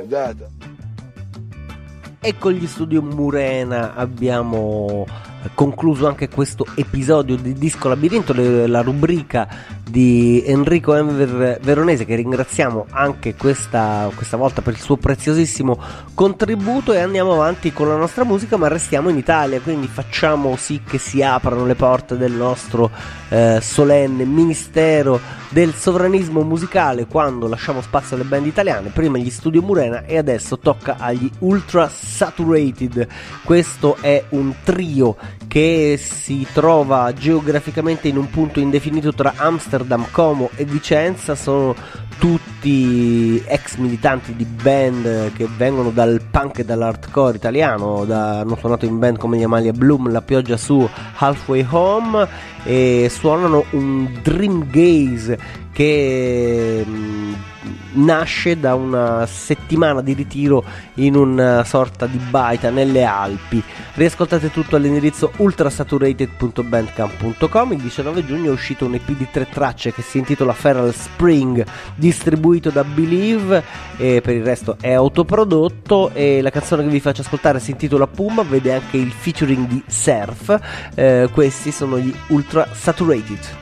andata. E con gli Studio Murena abbiamo concluso anche questo episodio di Disco Labirinto, la rubrica di Enrico M. Veronese, che ringraziamo anche questa volta per il suo preziosissimo contributo, e andiamo avanti con la nostra musica, ma restiamo in Italia, quindi facciamo sì che si aprano le porte del nostro solenne ministero del sovranismo musicale, quando lasciamo spazio alle band italiane. Prima gli Studio Murena e adesso tocca agli Ultra Saturated. Questo è un trio che si trova geograficamente in un punto indefinito tra Amsterdam, Como e Vicenza. Sono tutti ex militanti di band che vengono dal punk e dall'hardcore italiano. Hanno suonato in band come gli Amalia Bloom, La Pioggia Su, Halfway Home, e suonano un dream gaze che nasce da una settimana di ritiro in una sorta di baita nelle Alpi. Riascoltate tutto all'indirizzo ultrasaturated.bandcamp.com. Il 19 giugno è uscito un EP di 3 tracce che si intitola Feral Spring, distribuito da Believe, e per il resto è autoprodotto. E la canzone che vi faccio ascoltare si intitola Puma, vede anche il featuring di Surf. Questi sono gli Ultra Saturated.